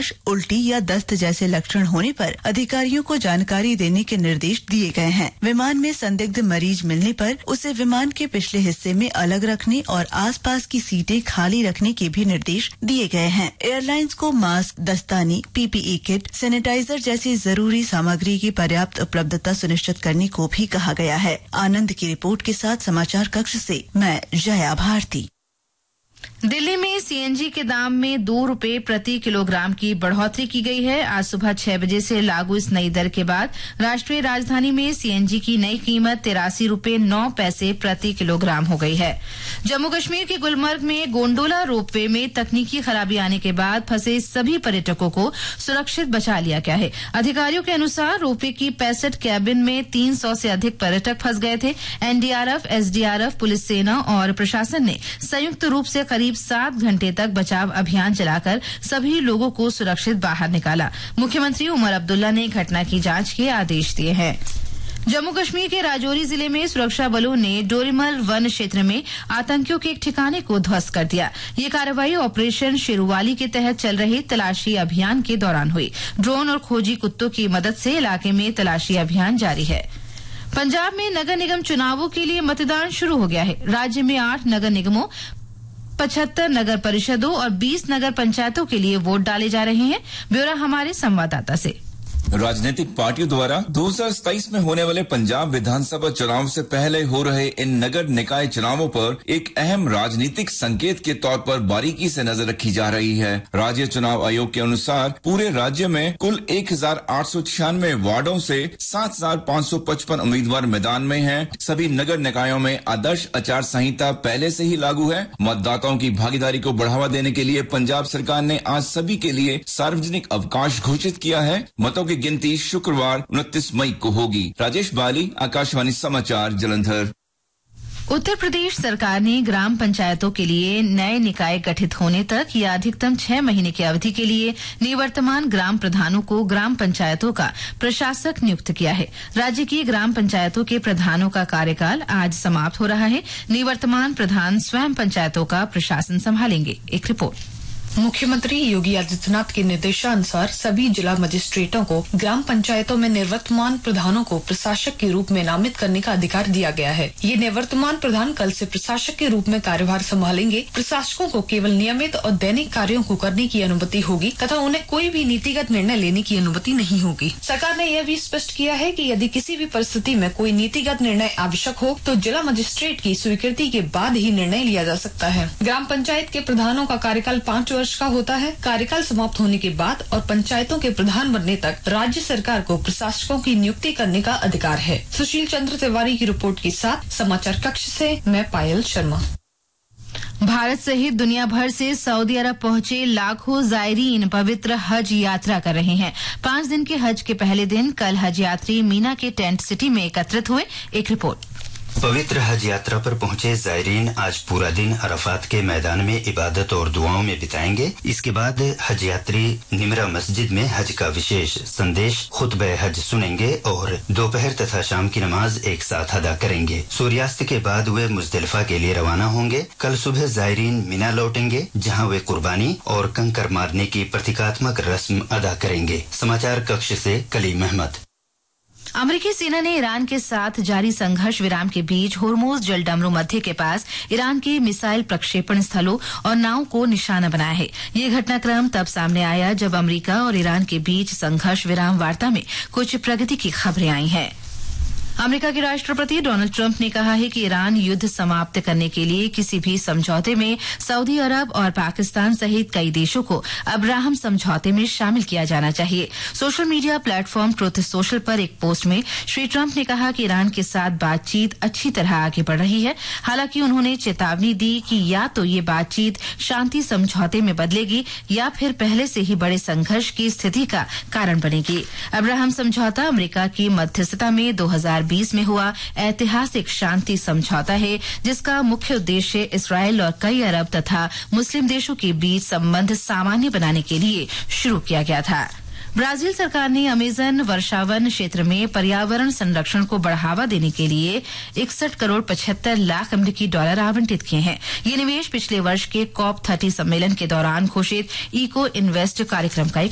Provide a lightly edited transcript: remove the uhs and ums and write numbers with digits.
खांसी, उल्टी या दस्त जैसे लक्षण होने पर अधिकारियों को जानकारी देने के निर्देश दिए गए हैं। विमान में संदिग्ध मरीज मिलने पर उसे विमान के पिछले हिस्से में अलग रखने और आसपास की सीटें खाली रखने के भी निर्देश दिए गए हैं। एयरलाइंस को मास्क, दस्ताने, पीपीई किट, सैनिटाइजर जैसी जरूरी सामग्री की पर्याप्त उपलब्धता सुनिश्चित करने को भी कहा गया है। आनंद की रिपोर्ट के साथ समाचार कक्ष से मैं जया भारती। दिल्ली में सीएनजी के दाम में 2 रुपए प्रति किलोग्राम की बढ़ोतरी की गई है। आज सुबह 6 बजे से लागू इस नई दर के बाद राष्ट्रीय राजधानी में सीएनजी की नई कीमत 83 रुपए 9 पैसे प्रति किलोग्राम हो गई है। जम्मू कश्मीर के गुलमर्ग में गोंडोला रोपवे में तकनीकी खराबी आने के बाद फंसे सभी पर्यटकों को सुरक्षित बचा लिया गया है। अधिकारियों के अनुसार रोपवे की 65 कैबिन में 300 से अधिक पर्यटक फंस गए थे। एनडीआरएफ, एसडीआरएफ, पुलिस सेना और प्रशासन ने संयुक्त रूप से करीब 7 घंटे तक बचाव अभियान चलाकर सभी लोगों को सुरक्षित बाहर निकाला। मुख्यमंत्री उमर अब्दुल्ला ने घटना की जांच के आदेश दिए हैं। जम्मू कश्मीर के राजौरी जिले में सुरक्षा बलों ने डोरीमल वन क्षेत्र में आतंकियों के एक ठिकाने को ध्वस्त कर दिया। ये कार्रवाई ऑपरेशन शेरुवाली के तहत चल रहे तलाशी अभियान के दौरान हुई। ड्रोन और खोजी कुत्तों की मदद से इलाके में तलाशी अभियान जारी है। पंजाब में नगर निगम चुनावों के लिए मतदान शुरू हो गया है। राज्य में 8 नगर निगमों, 75 नगर परिषदों और 20 नगर पंचायतों के लिए वोट डाले जा रहे हैं। ब्यौरा हमारे संवाददाता से। राजनीतिक पार्टियों द्वारा 2027 में होने वाले पंजाब विधानसभा चुनाव से पहले हो रहे इन नगर निकाय चुनावों पर एक अहम राजनीतिक संकेत के तौर पर बारीकी से नजर रखी जा रही है। राज्य चुनाव आयोग के अनुसार पूरे राज्य में कुल 1896 वार्डों से 7555 उम्मीदवार मैदान में हैं। सभी नगर निकायों में आदर्श आचार संहिता पहले से ही लागू है। मतदाताओं की भागीदारी को बढ़ावा देने के लिए पंजाब सरकार ने आज सभी के लिए सार्वजनिक अवकाश घोषित किया है। मतों की गिनती शुक्रवार 29 मई को होगी। राजेश बाली, आकाशवाणी समाचार, जालंधर। उत्तर प्रदेश सरकार ने ग्राम पंचायतों के लिए नए निकाय गठित होने तक या अधिकतम 6 महीने की अवधि के लिए निवर्तमान ग्राम प्रधानों को ग्राम पंचायतों का प्रशासक नियुक्त किया है। राज्य की ग्राम पंचायतों के प्रधानों का कार्यकाल आज समाप्त हो रहा है। निवर्तमान प्रधान स्वयं पंचायतों का प्रशासन संभालेंगे। एक रिपोर्ट। मुख्यमंत्री योगी आदित्यनाथ के निर्देशानुसार सभी जिला मजिस्ट्रेटों को ग्राम पंचायतों में निवर्तमान प्रधानों को प्रशासक के रूप में नामित करने का अधिकार दिया गया है। ये निवर्तमान प्रधान कल से प्रशासक के रूप में कार्यभार संभालेंगे। प्रशासकों को केवल नियमित और दैनिक कार्यों को करने की अनुमति होगी तथा उन्हें कोई भी नीतिगत निर्णय लेने की अनुमति नहीं होगी। सरकार ने यह भी स्पष्ट किया है कि यदि किसी भी परिस्थिति में कोई नीतिगत निर्णय आवश्यक हो तो जिला मजिस्ट्रेट की स्वीकृति के बाद ही निर्णय लिया जा सकता है। ग्राम पंचायत के प्रधानों का कार्यकाल 5 वर्ष का होता है। कार्यकाल समाप्त होने के बाद और पंचायतों के प्रधान बनने तक राज्य सरकार को प्रशासकों की नियुक्ति करने का अधिकार है। सुशील चंद्र तिवारी की रिपोर्ट के साथ समाचार कक्ष से मैं पायल शर्मा। भारत सहित दुनिया भर से सऊदी अरब पहुंचे लाखों जायरीन पवित्र हज यात्रा कर रहे हैं। 5 दिन के हज के पहले दिन कल हज यात्री मीना के टेंट सिटी में एकत्रित हुए। एक रिपोर्ट। पवित्र हज यात्रा पर पहुंचे जायरीन आज पूरा दिन अरफात के मैदान में इबादत और दुआओं में बिताएंगे। इसके बाद हज यात्री निमरा मस्जिद में हज का विशेष संदेश खुतबे हज सुनेंगे और दोपहर तथा शाम की नमाज एक साथ अदा करेंगे। सूर्यास्त के बाद वे मुजदलिफा के लिए रवाना होंगे। कल सुबह जायरीन मीना लौटेंगे जहां वे कुर्बानी और कंकर मारने की प्रतीकात्मक रस्म अदा करेंगे। समाचार कक्ष से कलीम अहमद। अमेरिकी सेना ने ईरान के साथ जारी संघर्ष विराम के बीच होर्मुज जलडमरू मध्य के पास ईरान के मिसाइल प्रक्षेपण स्थलों और नावों को निशाना बनाया है। ये घटनाक्रम तब सामने आया जब अमेरिका और ईरान के बीच संघर्ष विराम वार्ता में कुछ प्रगति की खबरें आई हैं। अमेरिका के राष्ट्रपति डोनाल्ड ट्रंप ने कहा है कि ईरान युद्ध समाप्त करने के लिए किसी भी समझौते में सऊदी अरब और पाकिस्तान सहित कई देशों को अब्राहम समझौते में शामिल किया जाना चाहिए। Social media platform truth social पर एक पोस्ट में श्री ट्रंप ने कहा कि ईरान के साथ बातचीत अच्छी तरह आगे बढ़ रही है। हालांकि उन्होंने चेतावनी दी कि या तो ये बातचीत शांति समझौते में बदलेगी या फिर पहले से ही बड़े संघर्ष की स्थिति का कारण बनेगी। अब्राहम समझौता अमेरिका की मध्यस्थता में 2020 में हुआ ऐतिहासिक शांति समझौता है, जिसका मुख्य उद्देश्य इसराइल और कई अरब तथा मुस्लिम देशों के बीच संबंध सामान्य बनाने के लिए शुरू किया गया था। ब्राजील सरकार ने अमेजन वर्षावन क्षेत्र में पर्यावरण संरक्षण को बढ़ावा देने के लिए 61 करोड़ 75 लाख अमेरिकी डॉलर आवंटित किए हैं। ये निवेश पिछले वर्ष के COP30 सम्मेलन के दौरान घोषित इको इन्वेस्ट कार्यक्रम का